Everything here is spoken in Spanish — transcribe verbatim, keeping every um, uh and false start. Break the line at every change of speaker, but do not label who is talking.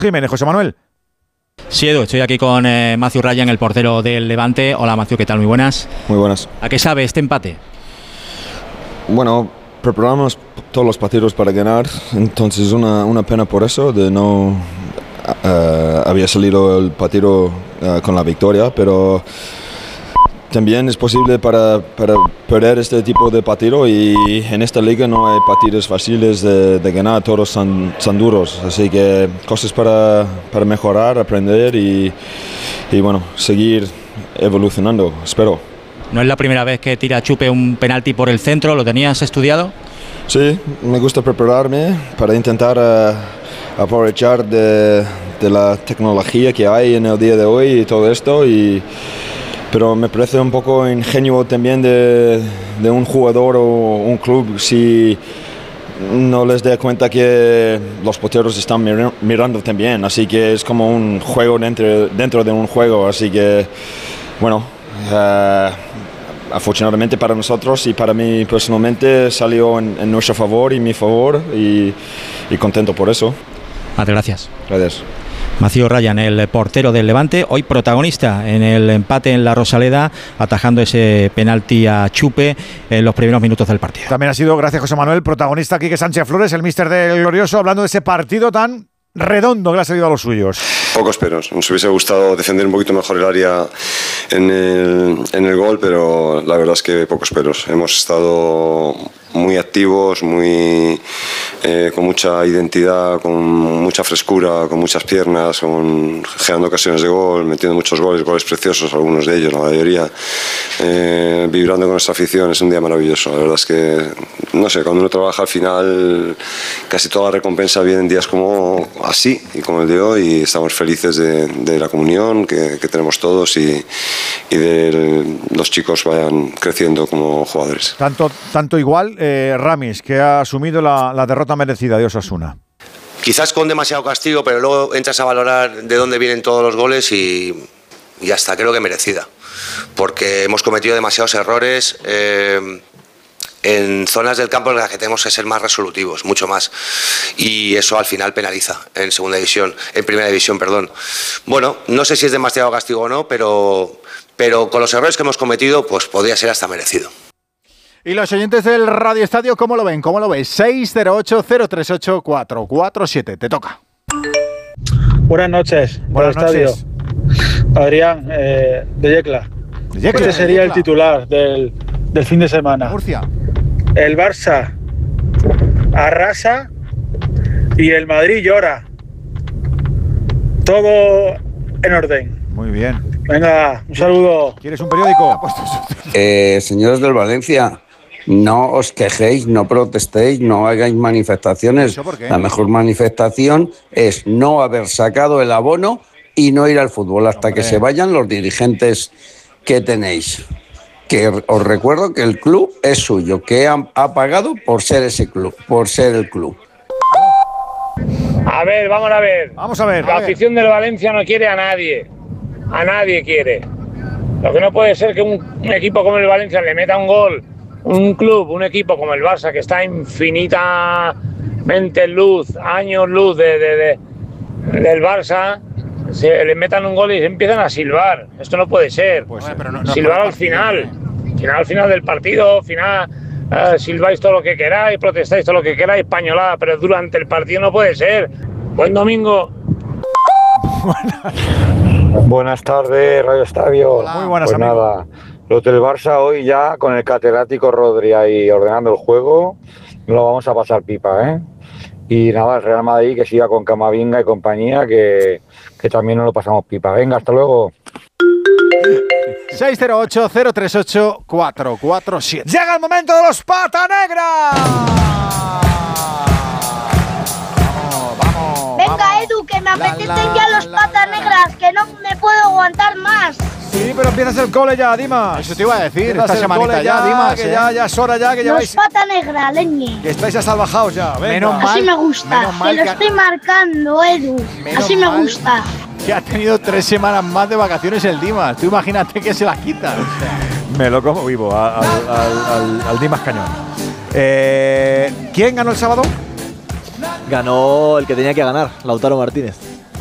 Jiménez, José Manuel.
Sí, Edu, estoy aquí con eh, Matthew Ryan, el portero del Levante. Hola, Matthew, ¿qué tal? Muy buenas.
Muy buenas.
¿A qué sabe este empate?
Bueno, preparamos todos los partidos para ganar, entonces una, una pena por eso, de no uh, había salido el partido uh, con la victoria, pero también es posible para, para perder este tipo de partido y en esta liga no hay partidos fáciles de, de ganar, todos son, son duros, así que cosas para, para mejorar, aprender y, y bueno, seguir evolucionando, espero.
No es la primera vez que tira Chupe un penalti por el centro, ¿lo tenías estudiado?
Sí, me gusta prepararme para intentar uh, aprovechar de, de la tecnología que hay en el día de hoy y todo esto, y, pero me parece un poco ingenuo también de, de un jugador o un club si no les da cuenta que los porteros están mir- mirando también, así que es como un juego dentro, dentro de un juego, así que bueno, uh, afortunadamente para nosotros y para mí personalmente salió en, en nuestro favor y mi favor y, y contento por eso.
Muchas gracias.
Gracias.
Matthew Ryan, el portero del Levante, hoy protagonista en el empate en la Rosaleda, atajando ese penalti a Chupe en los primeros minutos del partido.
También ha sido, gracias José Manuel, protagonista Quique Sánchez Flores, el míster del Glorioso, hablando de ese partido tan redondo que le ha salido a los suyos.
Pocos peros. Nos hubiese gustado defender un poquito mejor el área en el, en el gol, pero la verdad es que pocos peros. Hemos estado muy activos, muy eh, con mucha identidad, con mucha frescura, con muchas piernas, con, generando ocasiones de gol, metiendo muchos goles, goles preciosos, algunos de ellos, la mayoría, eh, vibrando con nuestra afición. Es un día maravilloso. La verdad es que, no sé, cuando uno trabaja al final, casi toda la recompensa viene en días como así y como el de hoy, y estamos felices de, de la comunión que, que tenemos todos y, y de los chicos vayan creciendo como jugadores.
Tanto, tanto igual, eh, Ramis, que ha asumido la, la derrota merecida de Osasuna.
Quizás con demasiado castigo, pero luego entras a valorar de dónde vienen todos los goles y, y ya está, creo que merecida. Porque hemos cometido demasiados errores eh, en zonas del campo en las que tenemos que ser más resolutivos, mucho más. Y eso al final penaliza en segunda división, en primera división, perdón. Bueno, no sé si es demasiado castigo o no, pero, pero con los errores que hemos cometido, pues podría ser hasta merecido.
Y los oyentes del Radio Estadio, ¿cómo lo ven? ¿Cómo lo ves? seis cero ocho, cero tres ocho, cuatro cuatro siete. Te toca.
Buenas noches.
Buenas noches.
Adrián, eh, de Yecla.
De Yecla,
este
de
sería
Yecla.
el titular del, del fin de semana.
Murcia.
El Barça arrasa y el Madrid llora. Todo en orden.
Muy bien.
Venga, un saludo.
¿Quieres un periódico?
Eh, señores del Valencia, no os quejéis, no protestéis, no hagáis manifestaciones.
¿Eso por qué?
La mejor manifestación es no haber sacado el abono y no ir al fútbol hasta
Hombre.
que se vayan los dirigentes que tenéis. Que os recuerdo que el club es suyo, que ha, ha pagado por ser ese club, por ser el club.
A ver, vamos a ver.
Vamos a ver.
La
a ver.
afición del Valencia no quiere a nadie. A nadie quiere. Lo que no puede ser que un, un equipo como el Valencia le meta un gol, un club, un equipo como el Barça, que está infinitamente en luz, años luz de, de, de, del Barça, se le metan un gol y se empiezan a silbar. Esto no puede ser.
Pues,
Bueno,
pero no- no
silbar
para
al final. Final, al final del partido, final, eh, silbáis todo lo que queráis, protestáis todo lo que queráis, pañolada, pero durante el partido no puede ser. Buen domingo.
Buenas tardes, Radio Estadio.
Hola. Muy buenas,
Pues
amigo.
nada, los del Barça hoy ya con el catedrático Rodri ahí ordenando el juego, no lo vamos a pasar pipa, ¿eh? Y nada, el Real Madrid que siga con Camavinga y compañía, que, que también no lo pasamos pipa. Venga, hasta luego.
seis cero ocho, cero tres ocho, cuatro cuatro siete.
Llega el momento de los Pata Negra. Vamos, vamos.
Venga,
vamos.
Edu, que me
La,
apetecen
la,
ya los
la,
patas
la.
negras, que no me puedo aguantar más.
Sí, pero empiezas el cole ya, Dimas.
Eso te iba a decir,
Empiezas
esta
el
semanita
cole
ya, Dimas,
que
¿eh?
ya, ya es hora ya, que
Los
lleváis,
pata negra, leñe.
que estáis ya salvajados ya. Venga.
Menos mal.
Así me gusta,
menos mal
que lo
que-
estoy marcando, Edu.
Menos
Así me
mal.
gusta.
Que ha tenido tres semanas más de vacaciones el Dimas. Tú imagínate que se las quita.
Me lo como vivo a- al, al, al, al Dimas Cañón. Eh, ¿Quién ganó el sábado?
Ganó el que tenía que ganar, Lautaro Martínez.